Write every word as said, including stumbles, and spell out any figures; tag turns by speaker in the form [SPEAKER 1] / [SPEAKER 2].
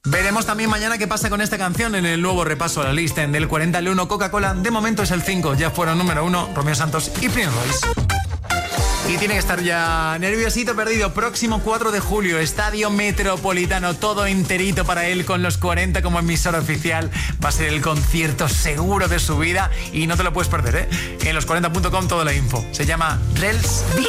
[SPEAKER 1] Veremos también mañana qué pasa con esta canción en el nuevo repaso a la lista. En del cuarenta al uno, Coca-Cola. De momento es el cinco. Ya fueron número uno Romeo Santos y Prince Royce. Y tiene que estar ya nerviosito perdido. Próximo cuatro de julio, Estadio Metropolitano, todo enterito para él con los cuarenta como emisora oficial. Va a ser el concierto seguro de su vida y no te lo puedes perder, ¿eh? En los cuarenta punto com toda la info. Se llama Rels